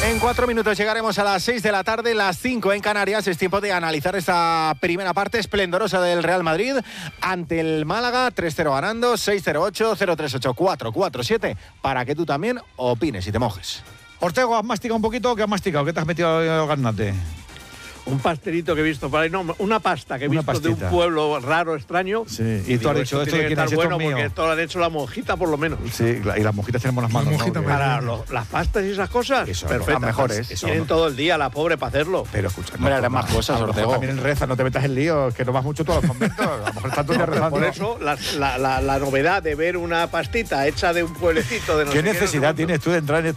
En 4 minutos llegaremos a las 6 de la tarde, las 5 en Canarias. Es tiempo de analizar esta primera parte esplendorosa del Real Madrid ante el Málaga, 3-0 ganando, 608-038-447, para que tú también opines y te mojes. Ortego, ¿has masticado un poquito o qué has masticado? ¿Qué te has metido al garnate? Un pastelito que he visto por ahí, no, una pasta que he Una visto pastita. de un pueblo raro, extraño. Sí, y tú has dicho, esto de quién es, esto bueno, es mío. porque esto lo han hecho la monjita, por lo menos. Sí, y las mojitas tienen buenas manos, mojita ¿no? Para las pastas y esas cosas, Eso, perfectas. las mejores. Eso Tienen no. todo el día la pobre para hacerlo. Pero escucha, Hombre, harán más cosas, a lo mejor Ortego. también en reza, no te metas en lío, que no vas mucho todos los conventos. A lo mejor están todos días rezando. Por eso, la novedad de ver una pastita hecha de un pueblecito de no ¿Qué sé necesidad no sé tienes tú de entrar en